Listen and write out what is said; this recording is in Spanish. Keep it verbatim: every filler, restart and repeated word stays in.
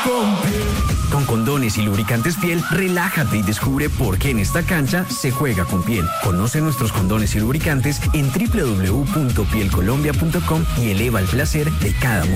con Piel. Con condones y lubricantes Piel, relájate y descubre por qué en esta cancha se juega con Piel. Conoce nuestros condones y lubricantes en doble u doble u doble u punto piel colombia punto com y eleva el placer de cada momento.